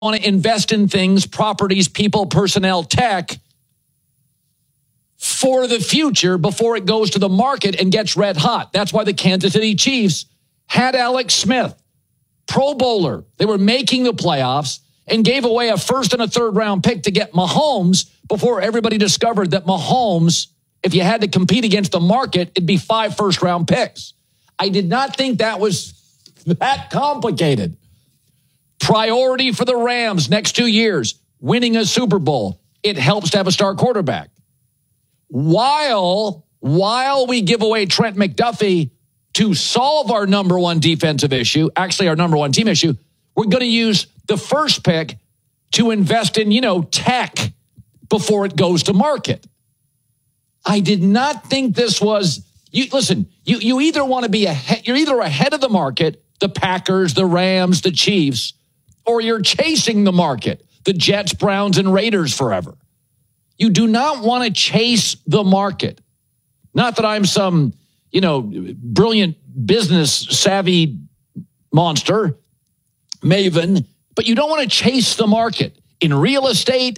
want to invest in things, properties, people, personnel, tech for the future before it goes to the market and gets red hot. That's why the Kansas City Chiefs had Alex Smith, Pro Bowler. They were making the playoffs and gave away a first and a third round pick to get Mahomes before everybody discovered that Mahomes, if you had to compete against the market, it'd be 5 first round picks. I did not think that was that complicated. Priority for the Rams next 2 years, winning a Super Bowl. It helps to have a star quarterback. While we give away Trent McDuffie to solve our number one defensive issue, actually our number one team issue, we're going to use the first pick to invest in, tech before it goes to market. I did not think this was, you either want to be ahead, you're either ahead of the market, the Packers, the Rams, the Chiefs, or you're chasing the market, the Jets, Browns, and Raiders forever. You do not want to chase the market. Not that I'm some, brilliant business savvy monster, maven, but you don't want to chase the market. In real estate,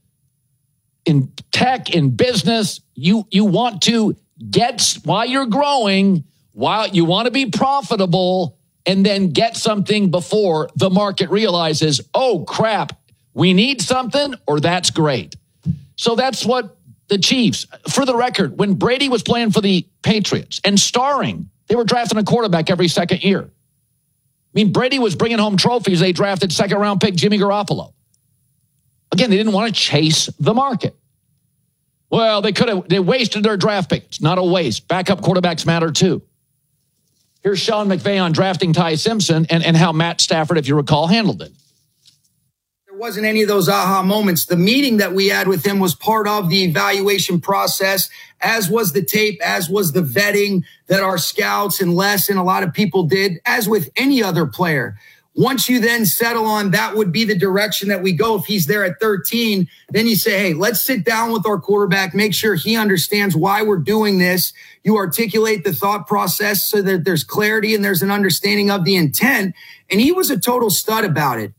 in tech, in business, you want to get, while you're growing, while you want to be profitable, and then get something before the market realizes, oh, crap, we need something, or that's great. So that's what the Chiefs, for the record, when Brady was playing for the Patriots and starring, they were drafting a quarterback every second year. I mean, Brady was bringing home trophies. They drafted second-round pick Jimmy Garoppolo. Again, they didn't want to chase the market. Well, they wasted their draft pick. It's not a waste. Backup quarterbacks matter too. Here's Sean McVay on drafting Ty Simpson and how Matt Stafford, if you recall, handled it. There wasn't any of those aha moments. The meeting that we had with him was part of the evaluation process, as was the tape, as was the vetting that our scouts and Les and a lot of people did, as with any other player. Once you then settle on that would be the direction that we go. If he's there at 13, then you say, hey, let's sit down with our quarterback, make sure he understands why we're doing this. You articulate the thought process so that there's clarity and there's an understanding of the intent. And he was a total stud about it.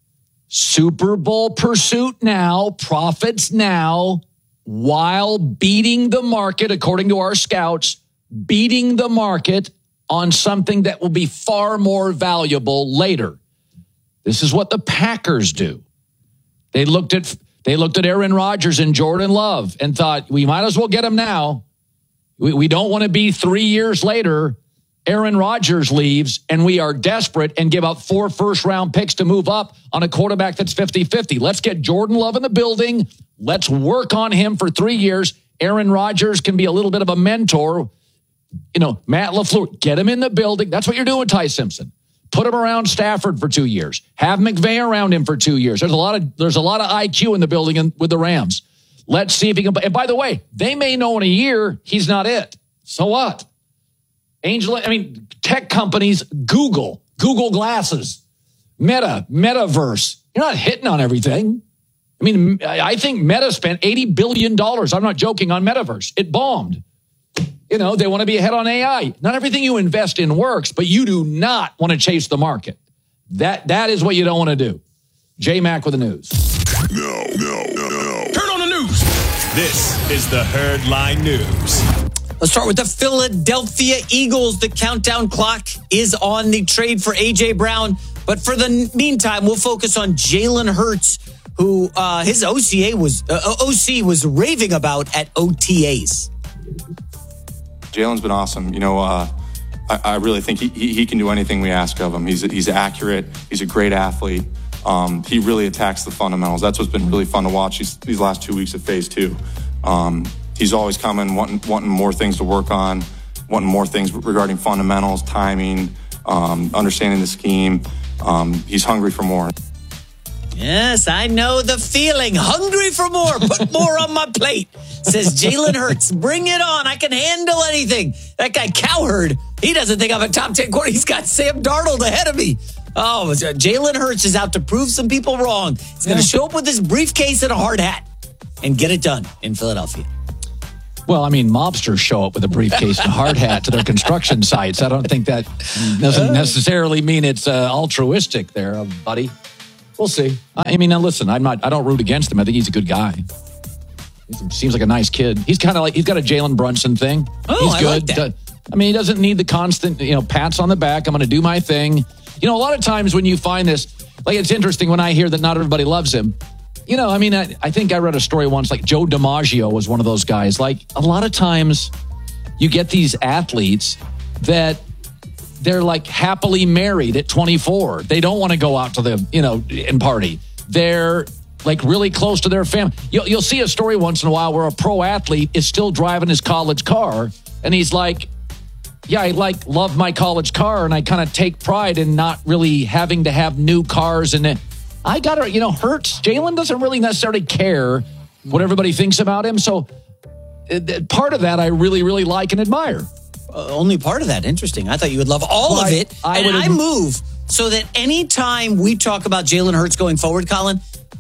Super Bowl pursuit now, profits now, while beating the market, according to our scouts, beating the market on something that will be far more valuable later. This is what the Packers do. They looked at Aaron Rodgers and Jordan Love and thought, we might as well get him now. We don't want to be 3 years later, Aaron Rodgers leaves and we are desperate and give up 4 first-round picks to move up on a quarterback that's 50-50. Let's get Jordan Love in the building. Let's work on him for 3 years. Aaron Rodgers can be a little bit of a mentor. Matt LaFleur, get him in the building. That's what you're doing with Ty Simpson. Put him around Stafford for 2 years. Have McVay around him for 2 years. There's a lot of IQ in the building with the Rams. Let's see if he can. And by the way, they may know in a year he's not it. So what? Tech companies, Google Glasses, Metaverse. You're not hitting on everything. I think Meta spent $80 billion. I'm not joking, on Metaverse. It bombed. They want to be ahead on AI. Not everything you invest in works, but you do not want to chase the market. That is what you don't want to do. J-Mac with the news. No. Turn on the news. This is the Herdline News. Let's start with the Philadelphia Eagles. The countdown clock is on the trade for A.J. Brown. But for the meantime, we'll focus on Jalen Hurts, who his OC was raving about at OTAs. Jalen's been awesome. I really think he can do anything we ask of him. He's accurate. He's a great athlete. He really attacks the fundamentals. That's what's been really fun to watch these last 2 weeks of phase 2. He's always coming, wanting more things to work on, wanting more things regarding fundamentals, timing, understanding the scheme. He's hungry for more. Yes, I know the feeling. Hungry for more. Put more on my plate, says Jalen Hurts. Bring it on. I can handle anything. That guy Cowherd, he doesn't think I'm a top 10 quarterback. He's got Sam Darnold ahead of me. Oh, Jalen Hurts is out to prove some people wrong. He's going to show up with his briefcase and a hard hat and get it done in Philadelphia. Well, mobsters show up with a briefcase and a hard hat to their construction sites. I don't think that doesn't necessarily mean it's altruistic there, buddy. We'll see. I mean, now listen, I don't root against him. I think he's a good guy. He seems like a nice kid. He's kind of like, he's got a Jalen Brunson thing. Oh, he's good. I like that. I mean, he doesn't need the constant, pats on the back. I'm going to do my thing. A lot of times when you find this, like, it's interesting when I hear that not everybody loves him. I think I read a story once, like Joe DiMaggio was one of those guys. Like, a lot of times you get these athletes that they're like happily married at 24. They don't want to go out to the, and party. They're like really close to their family. You'll see a story once in a while where a pro athlete is still driving his college car and he's like, yeah, I love my college car and I kind of take pride in not really having to have new cars. And I got to, Hurts. Jalen doesn't really necessarily care what everybody thinks about him. So part of that I really, really like and admire. Only part of that. Interesting. I thought you would love all of it. I move so that anytime we talk about Jalen Hurts going forward, Colin,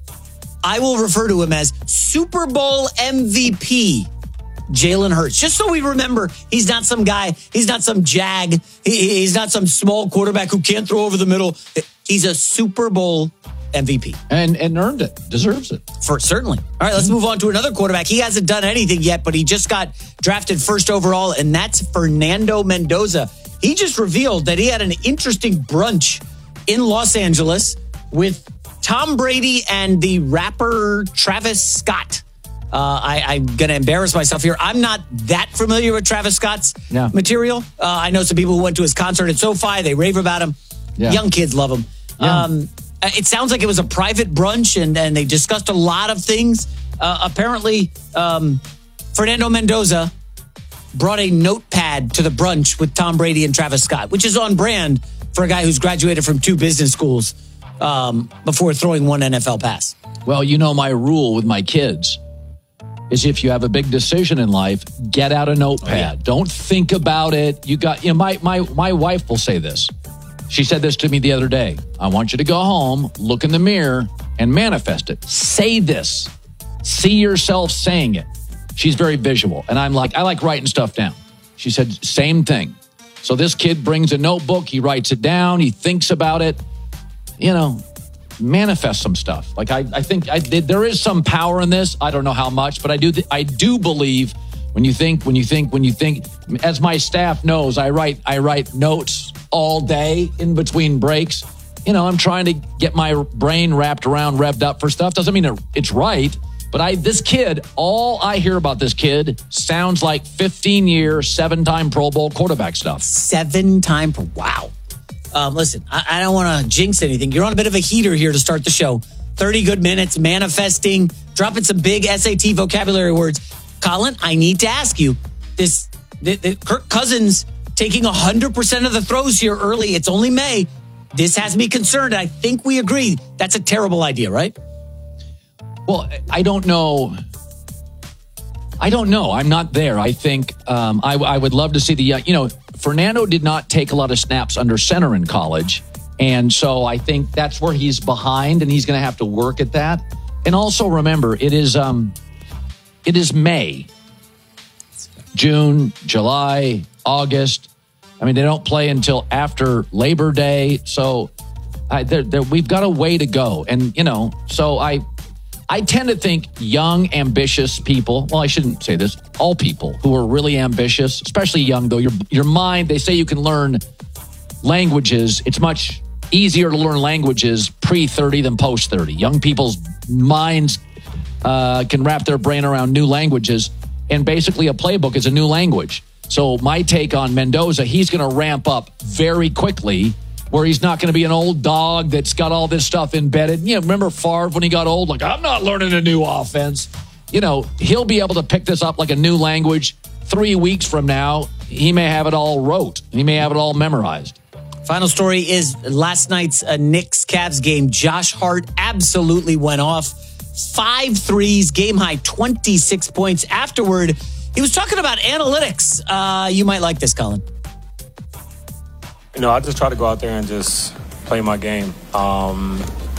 I will refer to him as Super Bowl MVP Jalen Hurts. Just so we remember, he's not some guy, he's not some jag, he's not some small quarterback who can't throw over the middle. He's a Super Bowl MVP. And earned it. Deserves it. Certainly. All right, let's move on to another quarterback. He hasn't done anything yet, but he just got drafted first overall, and that's Fernando Mendoza. He just revealed that he had an interesting brunch in Los Angeles with Tom Brady and the rapper Travis Scott. I'm going to embarrass myself here. I'm not that familiar with Travis Scott's material. I know some people who went to his concert at SoFi. They rave about him. Yeah. Young kids love him. Yeah. It sounds like it was a private brunch, and they discussed a lot of things. Apparently, Fernando Mendoza brought a notepad to the brunch with Tom Brady and Travis Scott, which is on brand for a guy who's graduated from 2 business schools before throwing 1 NFL pass. Well, my rule with my kids is if you have a big decision in life, get out a notepad. Oh, yeah. Don't think about it. You got, my wife will say this. She said this to me the other day. I want you to go home, look in the mirror, and manifest it. Say this. See yourself saying it. She's very visual. And I'm like, I like writing stuff down. She said, same thing. So this kid brings a notebook. He writes it down. He thinks about it. Manifest some stuff. Like I think there is some power in this. I don't know how much, but I do believe when you think, as my staff knows, I write notes all day in between breaks. I'm trying to get my brain revved up for stuff. Doesn't mean it's right, but this kid, all I hear about this kid sounds like 15-year, 7-time Pro Bowl quarterback stuff. 7-time, wow. Listen, I don't want to jinx anything. You're on a bit of a heater here to start the show. 30 good minutes, manifesting, dropping some big SAT vocabulary words. Colin, I need to ask you, Kirk Cousins taking 100% of the throws here early. It's only May. This has me concerned. I think we agree that's a terrible idea, right? Well, I don't know. I'm not there. I think I would love to see Fernando did not take a lot of snaps under center in college. And so I think that's where he's behind, and he's going to have to work at that. And also remember, it is May, June, July, August. I mean, they don't play until after Labor Day. So we've got a way to go. And, so I tend to think young, ambitious people, well, I shouldn't say this, all people who are really ambitious, especially young, though, your mind, they say you can learn languages. It's much easier to learn languages pre-30 than post-30. Young people's minds can wrap their brain around new languages, and basically a playbook is a new language. So my take on Mendoza, he's going to ramp up very quickly, where he's not going to be an old dog that's got all this stuff embedded. Remember Favre when he got old? Like, I'm not learning a new offense. He'll be able to pick this up like a new language. 3 weeks from now, he may have it all rote. He may have it all memorized. Final story is last night's Knicks-Cavs game. Josh Hart absolutely went off. 5 threes, game-high 26 points. Afterward, he was talking about analytics. You might like this, Colin. I just try to go out there and just play my game. I'm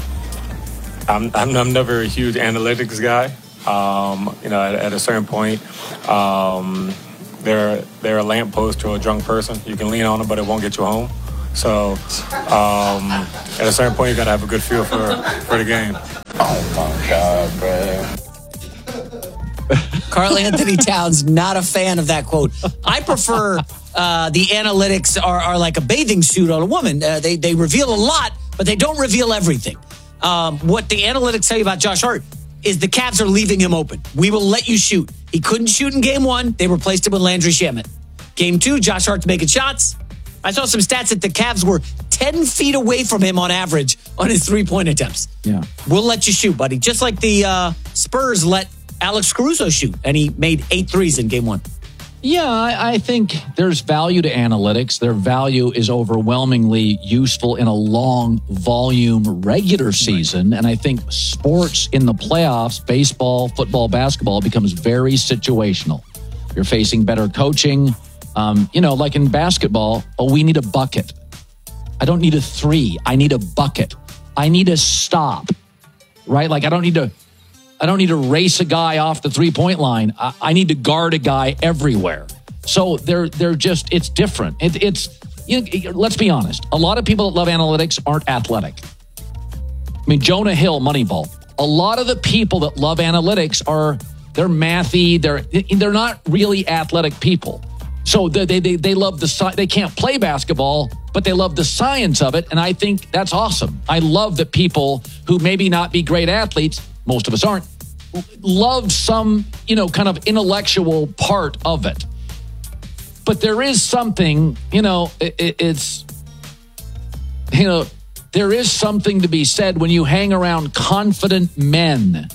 never a huge analytics guy. At a certain point, they're a lamppost to a drunk person. You can lean on them, but it won't get you home. So at a certain point, you got to have a good feel for the game. Oh, my God, bro. Karl Anthony Towns, not a fan of that quote. I prefer the analytics are like a bathing suit on a woman. They reveal a lot, but they don't reveal everything. What the analytics tell you about Josh Hart is the Cavs are leaving him open. We will let you shoot. He couldn't shoot in game 1. They replaced him with Landry Shamet. Game 2, Josh Hart's making shots. I saw some stats that the Cavs were 10 feet away from him on average on his three-point attempts. Yeah. We'll let you shoot, buddy. Just like the Spurs let Alex Caruso shoot, and he made 8 threes in game 1. Yeah, I think there's value to analytics. Their value is overwhelmingly useful in a long volume regular season. And I think sports in the playoffs, baseball, football, basketball, becomes very situational. You're facing better coaching. Like in basketball, we need a bucket. I don't need a 3. I need a bucket. I need a stop, right? Like I don't need to race a guy off the 3-point line. I need to guard a guy everywhere. So they're just, it's different. Let's be honest. A lot of people that love analytics aren't athletic. I mean, Jonah Hill, Moneyball. A lot of the people that love analytics they're mathy. They're not really athletic people. So they love they can't play basketball, but they love the science of it. And I think that's awesome. I love that people who maybe not be great athletes, most of us aren't, love some, kind of intellectual part of it. But there is something, there is something to be said when you hang around confident men.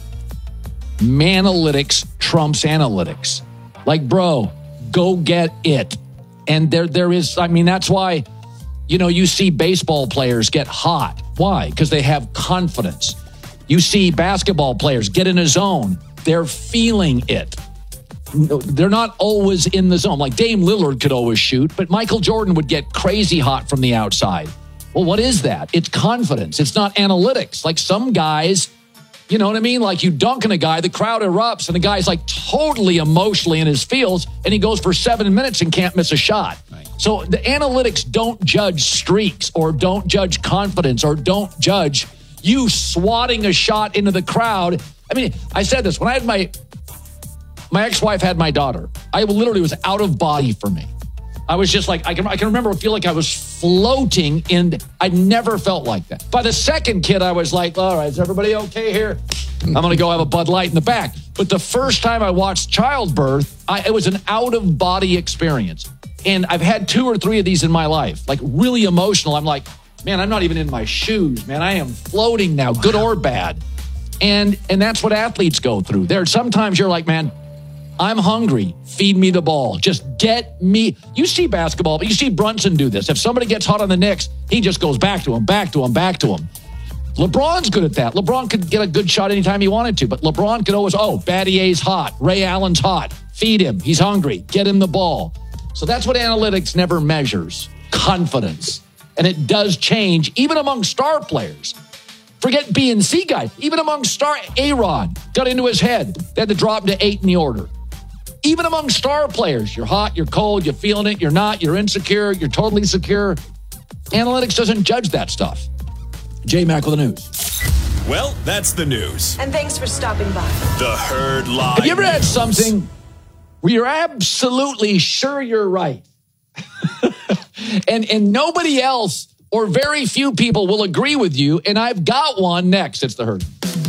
Manalytics trumps analytics. Like, bro, go get it. And there is, that's why, you see baseball players get hot. Why? Because they have confidence. You see basketball players get in a zone. They're feeling it. They're not always in the zone. Like Dame Lillard could always shoot, but Michael Jordan would get crazy hot from the outside. Well, what is that? It's confidence. It's not analytics. Like some guys, you know what I mean? Like you dunk on a guy, the crowd erupts, and the guy's like totally emotionally in his feels, and he goes for 7 minutes and can't miss a shot. Right. So the analytics don't judge streaks or don't judge confidence or don't judge you swatting a shot into the crowd. I mean, I said this when I had my ex-wife had my daughter. I literally was out of body for me. I was just like, I can remember, feel like I was floating I never felt like that. By the second kid, I was like, all right, is everybody okay here? I'm going to go have a Bud Light in the back. But the first time I watched childbirth, it was an out-of-body experience. And I've had 2 or 3 of these in my life, like really emotional. I'm like, man, I'm not even in my shoes, man. I am floating now, good or bad. And that's what athletes go through. Sometimes you're like, man, I'm hungry. Feed me the ball. Just get me. You see basketball, but you see Brunson do this. If somebody gets hot on the Knicks, he just goes back to him. LeBron's good at that. LeBron could get a good shot anytime he wanted to, but LeBron could always, Battier's hot. Ray Allen's hot. Feed him. He's hungry. Get him the ball. So that's what analytics never measures. Confidence. And it does change, even among star players. Forget B and C guys. Even among A-Rod got into his head. They had to drop him to 8 in the order. Even among star players, you're hot, you're cold, you're feeling it, you're not, you're insecure, you're totally secure. Analytics doesn't judge that stuff. J-Mac with the news. Well, that's the news. And thanks for stopping by. The Herd Line. Have you ever had something where you're absolutely sure you're right? and nobody else or very few people will agree with you, and I've got one next. It's the Herd.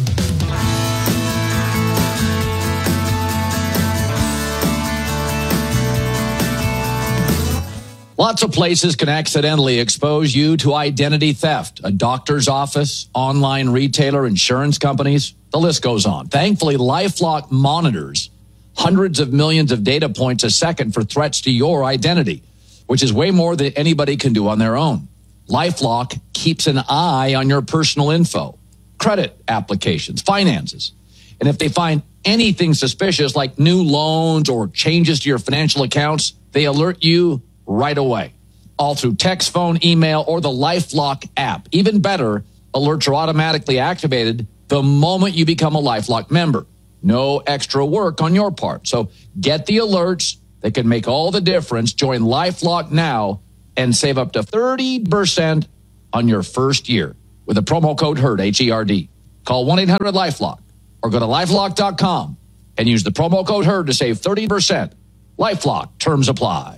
Lots of places can accidentally expose you to identity theft. A doctor's office, online retailer, insurance companies, the list goes on. Thankfully, LifeLock monitors hundreds of millions of data points a second for threats to your identity, which is way more than anybody can do on their own. LifeLock keeps an eye on your personal info, credit applications, finances. And if they find anything suspicious like new loans or changes to your financial accounts, they alert you right away, all through text, phone, email, or the LifeLock app. Even better, alerts are automatically activated the moment you become a LifeLock member. No extra work on your part. So get the alerts that can make all the difference. Join LifeLock now and save up to 30% on your first year with the promo code HERD, H-E-R-D. Call 1-800-LifeLock or go to LifeLock.com and use the promo code HERD to save 30%. LifeLock. Terms apply.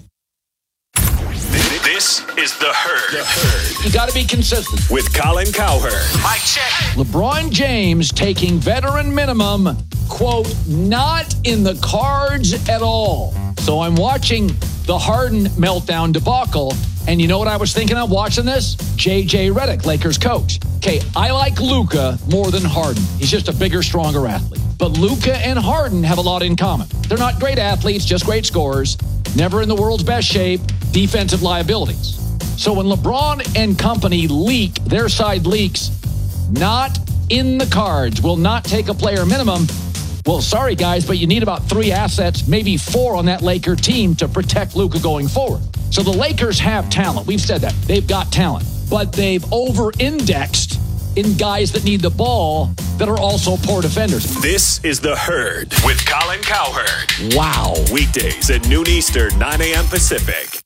This is The Herd. You got to be consistent. With Colin Cowherd. Mic check. LeBron James taking veteran minimum, quote, not in the cards at all. So I'm watching the Harden meltdown debacle, and you know what I was thinking of watching this? J.J. Redick, Lakers coach. Okay, I like Luka more than Harden. He's just a bigger, stronger athlete. But Luka and Harden have a lot in common. They're not great athletes, just great scorers, never in the world's best shape, defensive liabilities. So when LeBron and company leak, their side leaks, not in the cards, will not take a player minimum. Well, sorry, guys, but you need about 3 assets, maybe 4 on that Laker team to protect Luka going forward. So the Lakers have talent. We've said that. They've got talent. But they've over-indexed in guys that need the ball that are also poor defenders. This is The Herd with Colin Cowherd. Wow. Weekdays at noon Eastern, 9 a.m. Pacific.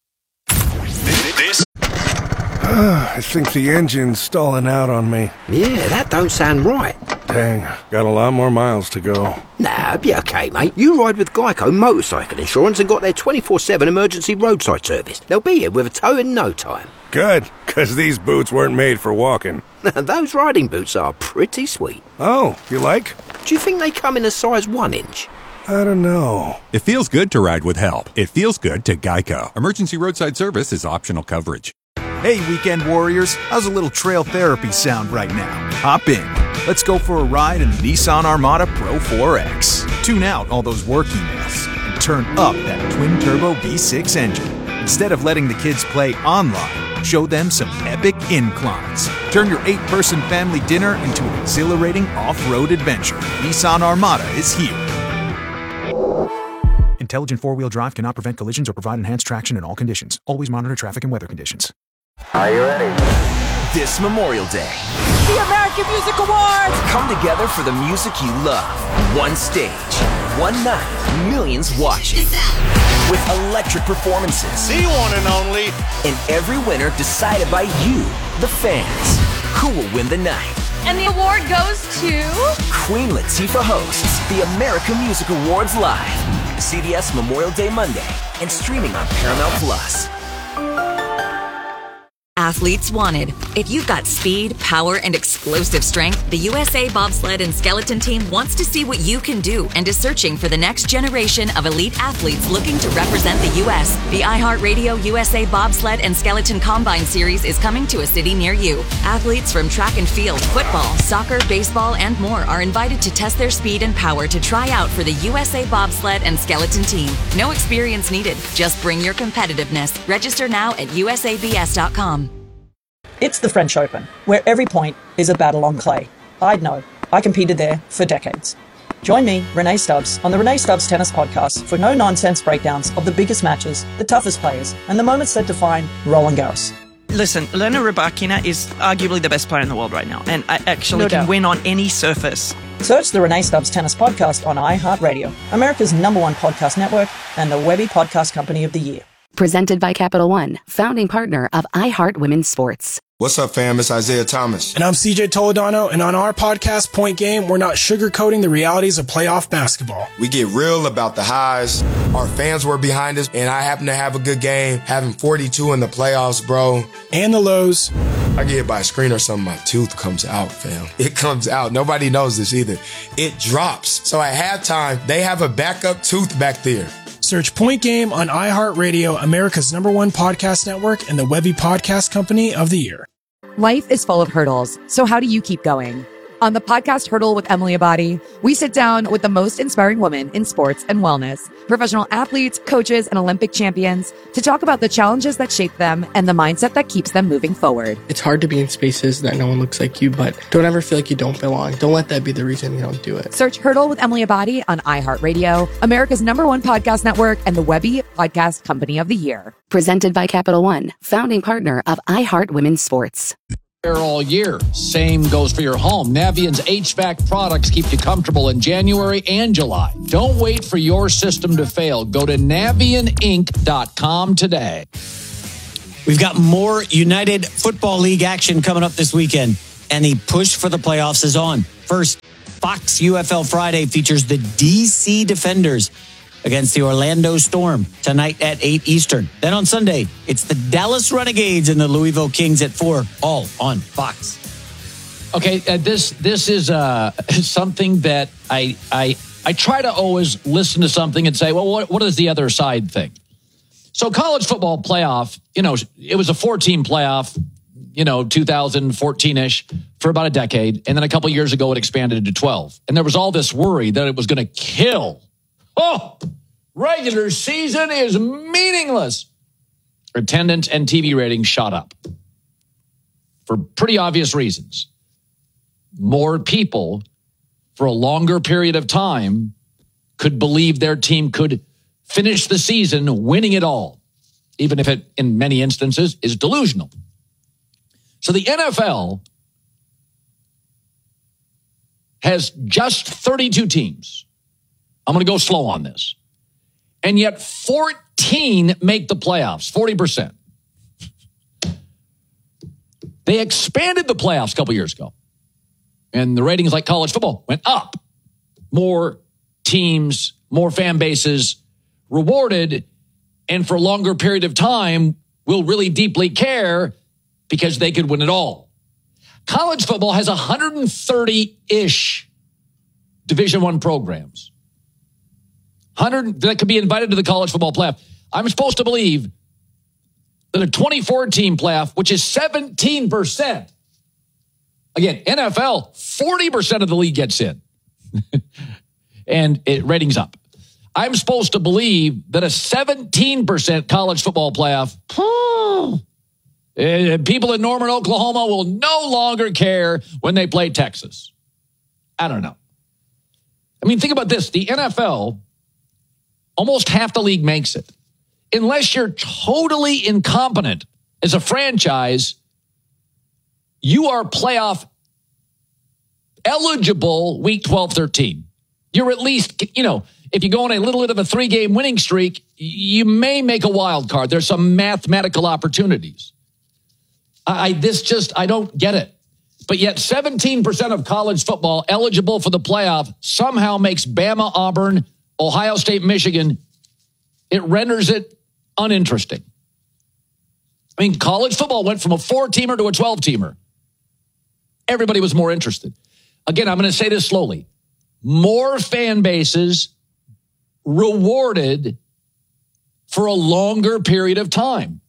This I think the engine's stalling out on me. Yeah, that don't sound right. Dang, got a lot more miles to go. Nah, be okay, mate. You ride with Geico Motorcycle Insurance and got their 24/7 emergency roadside service. They'll be here with a tow in no time. Good, because these boots weren't made for walking. Those riding boots are pretty sweet. Oh, you like? Do you think they come in a size 1 inch? I don't know. It feels good to ride with help. It feels good to Geico. Emergency roadside service is optional coverage. Hey, weekend warriors, how's a little trail therapy sound right now? Hop in. Let's go for a ride in the Nissan Armada Pro 4X. Tune out all those work emails and turn up that twin-turbo V6 engine. Instead of letting the kids play online, show them some epic inclines. Turn your 8-person family dinner into an exhilarating off-road adventure. Nissan Armada is here. Intelligent 4-wheel drive cannot prevent collisions or provide enhanced traction in all conditions. Always monitor traffic and weather conditions. Are you ready? This Memorial Day, the American Music Awards come together for the music you love. One stage, one night, millions watching. With electric performances. The one and only. And every winner decided by you, the fans. Who will win the night? And the award goes to... Queen Latifah hosts the American Music Awards live. CBS Memorial Day Monday and streaming on Paramount Plus. Athletes wanted. If you've got speed, power, and explosive strength, the USA Bobsled and Skeleton Team wants to see what you can do and is searching for the next generation of elite athletes looking to represent the U.S. The iHeartRadio USA Bobsled and Skeleton Combine Series is coming to a city near you. Athletes from track and field, football, soccer, baseball, and more are invited to test their speed and power to try out for the USA Bobsled and Skeleton Team. No experience needed. Just bring your competitiveness. Register now at usabs.com. It's the French Open, where every point is a battle on clay. I'd know. I competed there for decades. Join me, Renee Stubbs, on the Renee Stubbs Tennis Podcast for no-nonsense breakdowns of the biggest matches, the toughest players, and the moments that define Roland Garros. Listen, Elena Rybakina is arguably the best player in the world right now, and I actually can win on any surface. Search the Renee Stubbs Tennis Podcast on iHeartRadio, America's #1 podcast network, and the Webby Podcast Company of the Year. Presented by Capital One, founding partner of iHeart Women's Sports. What's up, fam? It's Isaiah Thomas. And I'm CJ Toledano, and on our podcast, Point Game, we're not sugarcoating the realities of playoff basketball. We get real about the highs. Our fans were behind us, and I happen to have a good game, having 42 in the playoffs, bro. And the lows. I get hit by a screen or something, my tooth comes out, fam. It comes out. Nobody knows this either. It drops. So at halftime, they have a backup tooth back there. Search Point Game on iHeartRadio, America's #1 podcast network, and the Webby Podcast Company of the Year. Life is full of hurdles, so how do you keep going? On the podcast Hurdle with Emily Abadi, we sit down with the most inspiring women in sports and wellness, professional athletes, coaches, and Olympic champions to talk about the challenges that shape them and the mindset that keeps them moving forward. It's hard to be in spaces that no one looks like you, but don't ever feel like you don't belong. Don't let that be the reason you don't do it. Search Hurdle with Emily Abadi on iHeartRadio, America's #1 podcast network, and the Webby Podcast Company of the Year. Presented by Capital One, founding partner of iHeart Women's Sports. All year. Same goes for your home. Navient's HVAC products keep you comfortable in January and July. Don't wait for your system to fail. Go to NavientInc.com today. We've got more United Football League action coming up this weekend, and the push for the playoffs is on. First, Fox UFL Friday features the DC Defenders against the Orlando Storm tonight at 8 Eastern. Then on Sunday, it's the Dallas Renegades and the Louisville Kings at 4, all on Fox. Okay, this is something that I try to always listen to something and say, well, what is the other side think? So college football playoff, it was a 4-team playoff, 2014-ish for about a decade. And then a couple of years ago, it expanded to 12. And there was all this worry that it was going to kill. Oh, regular season is meaningless. Attendance and TV ratings shot up for pretty obvious reasons. More people for a longer period of time could believe their team could finish the season winning it all, even if it, in many instances, is delusional. So the NFL has just 32 teams. I'm going to go slow on this. And yet 14 make the playoffs, 40%. They expanded the playoffs a couple years ago. And the ratings like college football went up. More teams, more fan bases rewarded, and for a longer period of time will really deeply care because they could win it all. College football has 130-ish Division I programs. 100 that could be invited to the college football playoff. I'm supposed to believe that a 24-team playoff, which is 17%. Again, NFL, 40% of the league gets in. And it ratings up. I'm supposed to believe that a 17% college football playoff, people in Norman, Oklahoma will no longer care when they play Texas. I don't know. I mean, think about this. The NFL, almost half the league makes it. Unless you're totally incompetent as a franchise, you are playoff eligible week 12, 13. You're at least, if you go on a little bit of a 3-game winning streak, you may make a wild card. There's some mathematical opportunities. I don't get it. But yet 17% of college football eligible for the playoff somehow makes Bama, Auburn, Ohio State, Michigan. It renders it uninteresting. I mean, college football went from a 4-teamer to a 12-teamer. Everybody was more interested. Again, I'm going to say this slowly. More fan bases rewarded for a longer period of time.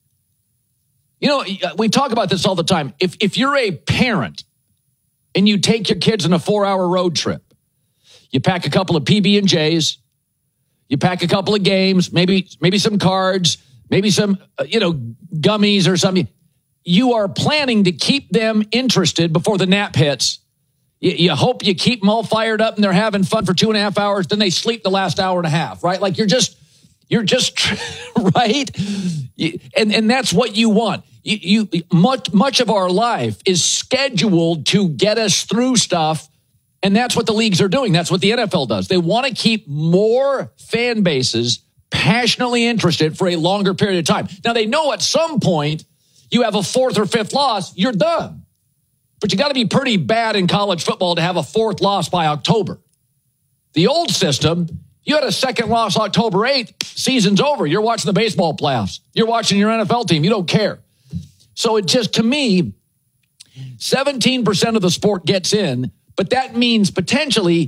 We talk about this all the time. If you're a parent and you take your kids on a 4-hour road trip, you pack a couple of PB&Js, you pack a couple of games, maybe some cards, maybe some, gummies or something. You are planning to keep them interested before the nap hits. You hope you keep them all fired up and they're having fun for 2.5 hours. Then they sleep the last hour and a half, right? Like you're just right. And that's what you want. Much of our life is scheduled to get us through stuff. And that's what the leagues are doing. That's what the NFL does. They want to keep more fan bases passionately interested for a longer period of time. Now they know at some point you have a 4th or 5th loss, you're done. But you got to be pretty bad in college football to have a 4th loss by October. The old system, you had a 2nd loss October 8th, season's over. You're watching the baseball playoffs. You're watching your NFL team. You don't care. So it just, to me, 17% of the sport gets in, but that means potentially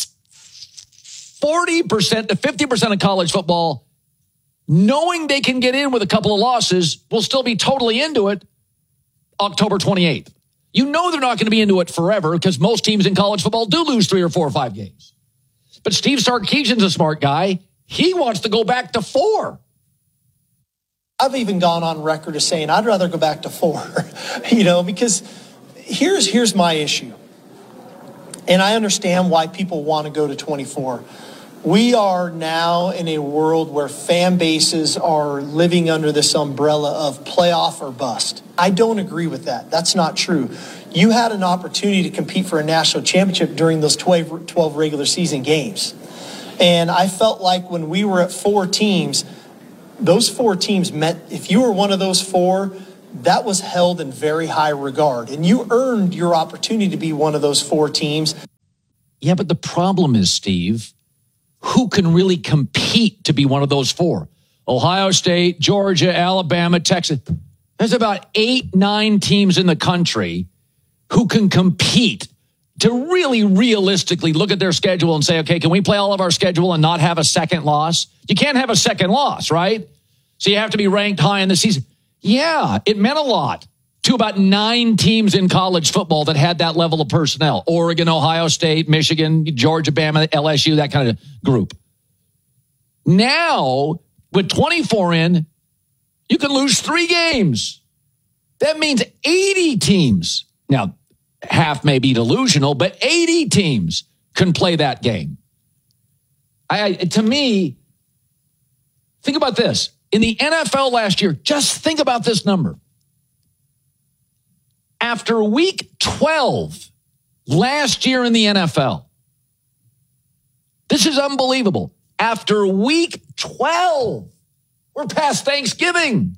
40% to 50% of college football, knowing they can get in with a couple of losses, will still be totally into it October 28th. You know they're not going to be into it forever because most teams in college football do lose 3 or 4 or 5 games. But Steve Sarkisian's a smart guy. He wants to go back to 4. I've even gone on record as saying I'd rather go back to 4, because here's my issue. And I understand why people want to go to 24. We are now in a world where fan bases are living under this umbrella of playoff or bust. I don't agree with that. That's not true. You had an opportunity to compete for a national championship during those 12 regular season games. And I felt like when we were at 4 teams, those 4 teams met, if you were one of those 4, that was held in very high regard. And you earned your opportunity to be one of those 4 teams. Yeah, but the problem is, Steve, who can really compete to be one of those 4? Ohio State, Georgia, Alabama, Texas. There's about 8, 9 teams in the country who can compete to really realistically look at their schedule and say, okay, can we play all of our schedule and not have a second loss? You can't have a second loss, right? So you have to be ranked high in the season. Yeah, it meant a lot to about 9 teams in college football that had that level of personnel. Oregon, Ohio State, Michigan, Georgia, Bama, LSU, that kind of group. Now, with 24 in, you can lose 3 games. That means 80 teams. Now, half may be delusional, but 80 teams can play that game. To me, think about this. In the NFL last year, just think about this number. After week 12 last year in the NFL, this is unbelievable. After week 12, we're past Thanksgiving.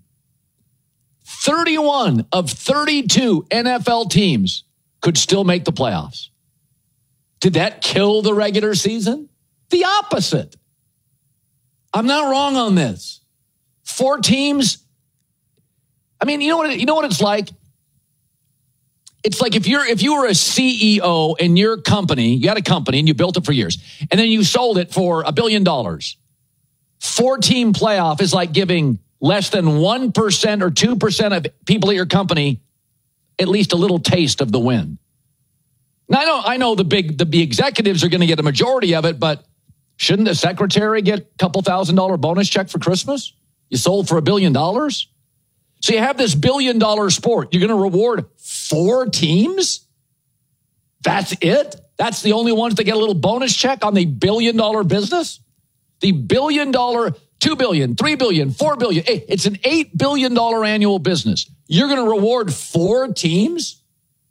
31 of 32 NFL teams could still make the playoffs. Did that kill the regular season? The opposite. I'm not wrong on this. 4 teams. I mean, you know what it's like? It's like if you were a CEO in your company, you had a company and you built it for years, and then you sold it for $1 billion. 4-team playoff is like giving less than 1% or 2% of people at your company at least a little taste of the win. Now, I know the executives are going to get a majority of it, but shouldn't the secretary get a couple $1,000 bonus check for Christmas? You sold for $1 billion? So you have this $1 billion sport. You're going to reward 4 teams? That's it? That's the only ones that get a little bonus check on the $1 billion business? The $1 billion, $2 billion, $3 billion, $4 billion. It's an $8 billion annual business. You're going to reward 4 teams?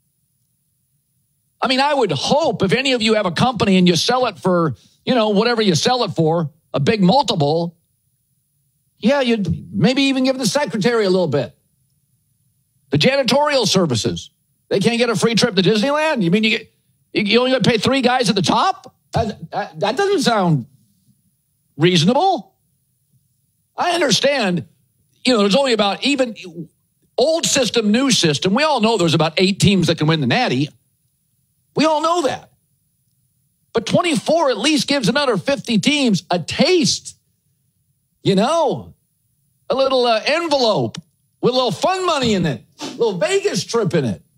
I mean, I would hope if any of you have a company and you sell it for, whatever you sell it for, a big multiple, yeah, you'd maybe even give the secretary a little bit. The janitorial services, they can't get a free trip to Disneyland? You mean you only got to pay 3 guys at the top? That doesn't sound reasonable. I understand, there's only about even old system, new system. We all know there's about 8 teams that can win the Natty. We all know that. But 24 at least gives another 50 teams a taste. A little envelope with a little fun money in it, a little Vegas trip in it.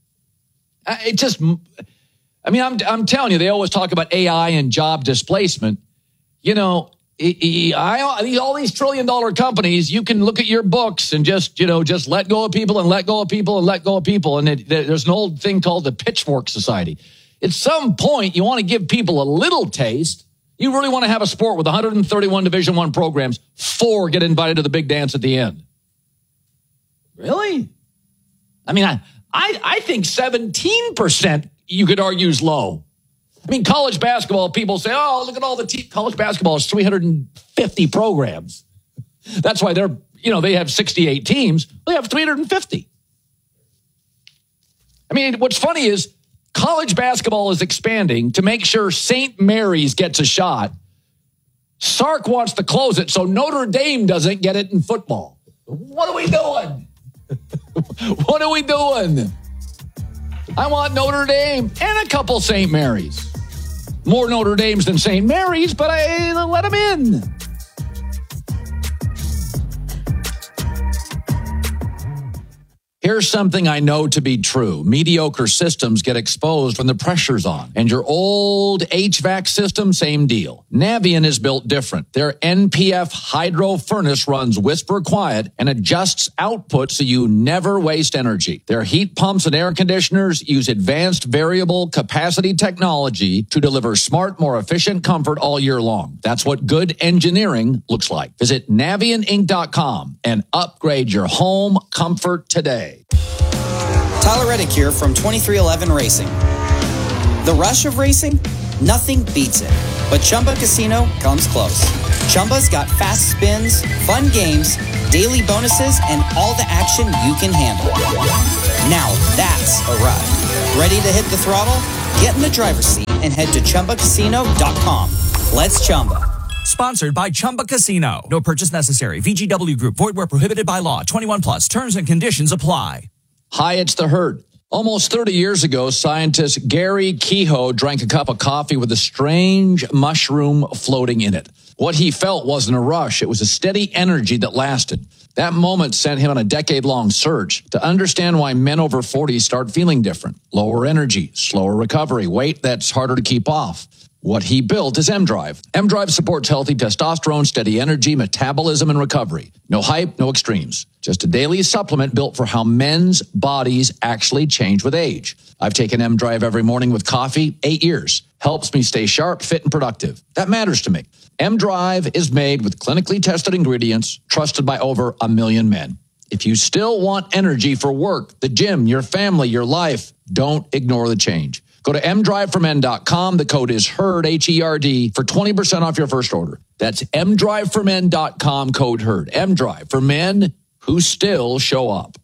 I'm telling you, they always talk about AI and job displacement. All these $1 trillion companies, you can look at your books and just let go of people and let go of people and let go of people. And there's an old thing called the Pitchfork Society. At some point, you want to give people a little taste. You really want to have a sport with 131 Division I programs, 4 get invited to the big dance at the end. Really? I mean, I think 17% you could argue is low. I mean, college basketball, people say, oh, look at all the teams. College basketball is 350 programs. That's why they have 68 teams. They have 350. I mean, what's funny is college basketball is expanding to make sure St. Mary's gets a shot. Sark wants to close it so Notre Dame doesn't get it in football. What are we doing? What are we doing? I want Notre Dame and a couple St. Mary's. More Notre Dames than St. Mary's, but I let them in. Here's something I know to be true. Mediocre systems get exposed when the pressure's on. And your old HVAC system, same deal. Navien is built different. Their NPF hydro furnace runs whisper quiet and adjusts output so you never waste energy. Their heat pumps and air conditioners use advanced variable capacity technology to deliver smart, more efficient comfort all year long. That's what good engineering looks like. Visit NavientInc.com and upgrade your home comfort today. Tyler Reddick here from 2311 Racing. The rush of racing? Nothing beats it. But Chumba Casino comes close. Chumba's got fast spins, fun games, daily bonuses, and all the action you can handle. Now that's a ride. Ready to hit the throttle? Get in the driver's seat and head to ChumbaCasino.com. Let's Chumba. Sponsored by Chumba Casino. No purchase necessary. VGW Group. Void where prohibited by law. 21 plus. Terms and conditions apply. Hi, it's The Herd. Almost 30 years ago, scientist Gary Kehoe drank a cup of coffee with a strange mushroom floating in it. What he felt wasn't a rush. It was a steady energy that lasted. That moment sent him on a decade-long search to understand why men over 40 start feeling different. Lower energy, slower recovery, weight that's harder to keep off. What he built is M-Drive. M-Drive supports healthy testosterone, steady energy, metabolism, and recovery. No hype, no extremes. Just a daily supplement built for how men's bodies actually change with age. I've taken M-Drive every morning with coffee, 8 years. Helps me stay sharp, fit, and productive. That matters to me. M-Drive is made with clinically tested ingredients, trusted by over 1 million men. If you still want energy for work, the gym, your family, your life, don't ignore the change. Go to mdriveformen.com. The code is HERD, H-E-R-D, for 20% off your first order. That's mdriveformen.com, code HERD. M-Drive for men who still show up.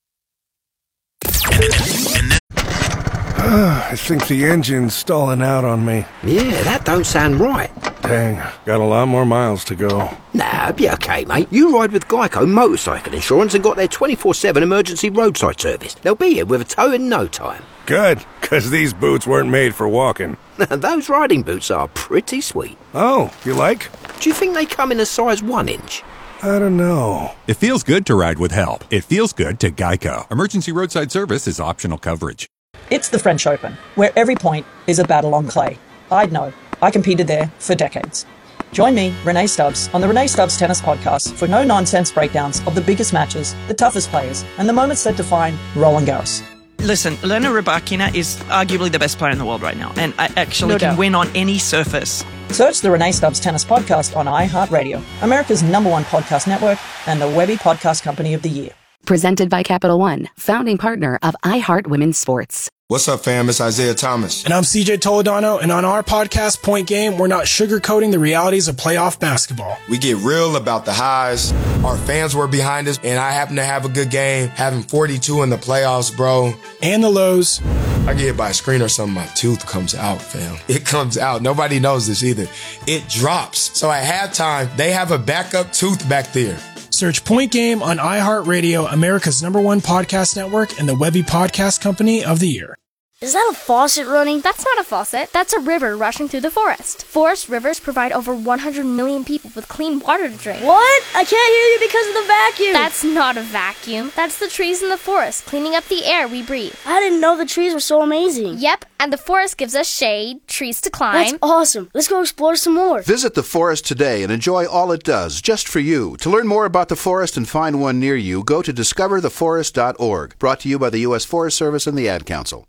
I think the engine's stalling out on me. Yeah, that don't sound right. Dang, got a lot more miles to go. Nah, be okay, mate. You ride with Geico Motorcycle Insurance and got their 24/7 emergency roadside service. They'll be here with a tow in no time. Good, because these boots weren't made for walking. Those riding boots are pretty sweet. Oh, you like? Do you think they come in a size 1 inch? I don't know. It feels good to ride with help. It feels good to Geico. Emergency roadside service is optional coverage. It's the French Open, where every point is a battle on clay. I'd know. I competed there for decades. Join me, Renee Stubbs, on the Renee Stubbs Tennis Podcast for no-nonsense breakdowns of the biggest matches, the toughest players, and the moments that define Roland Garros. Listen, Elena Rybakina is arguably the best player in the world right now, and I actually can win on any surface. Search the Renee Stubbs Tennis Podcast on iHeartRadio, America's #1 podcast network, and the Webby Podcast Company of the Year. Presented by Capital One, founding partner of iHeart Women's Sports. What's up, fam? It's Isaiah Thomas. And I'm CJ Toledano, and on our podcast, Point Game, we're not sugarcoating the realities of playoff basketball. We get real about the highs. Our fans were behind us, and I happen to have a good game, having 42 in the playoffs, bro. And the lows. I get hit by a screen or something, my tooth comes out, fam. It comes out. Nobody knows this either. It drops. So at halftime, they have a backup tooth back there. Search Point Game on iHeartRadio, America's #1 podcast network, and the Webby Podcast Company of the Year. Is that a faucet running? That's not a faucet. That's a river rushing through the forest. Forest rivers provide over 100 million people with clean water to drink. What? I can't hear you because of the vacuum. That's not a vacuum. That's the trees in the forest cleaning up the air we breathe. I didn't know the trees were so amazing. Yep, and the forest gives us shade, trees to climb. That's awesome. Let's go explore some more. Visit the forest today and enjoy all it does, just for you. To learn more about the forest and find one near you, go to discovertheforest.org. Brought to you by the U.S. Forest Service and the Ad Council.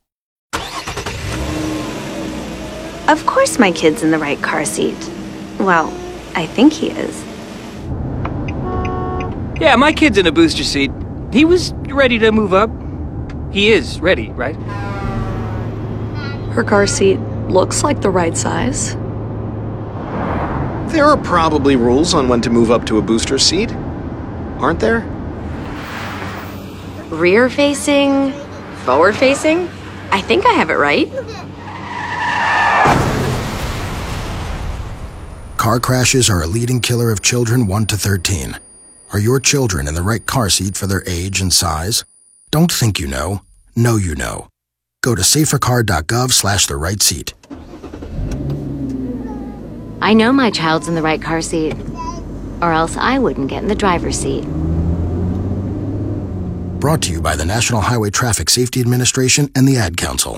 Of course my kid's in the right car seat. Well, I think he is. Yeah, my kid's in a booster seat. He was ready to move up. He is ready, right? Her car seat looks like the right size. There are probably rules on when to move up to a booster seat, aren't there? Rear facing, forward facing. I think I have it right. Car crashes are a leading killer of children 1 to 13. Are your children in the right car seat for their age and size? Don't think you know. Know you know. Go to safercar.gov/the right seat. I know my child's in the right car seat, or else I wouldn't get in the driver's seat. Brought to you by the National Highway Traffic Safety Administration and the Ad Council.